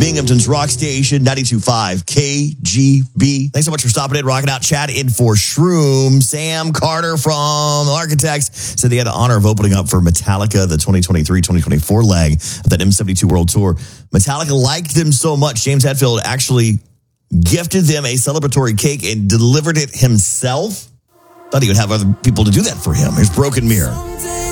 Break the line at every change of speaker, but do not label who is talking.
Binghamton's Rock Station, 92.5 KGB. Thanks so much for stopping in, rocking out, chat in for Shroom. Sam Carter from Architects said they had the honor of opening up for Metallica, the 2023-2024 leg of that M72 World Tour. Metallica liked them so much, James Hetfield actually gifted them a celebratory cake and delivered it himself. Thought he would have other people to do that for him. Here's Broken Mirror.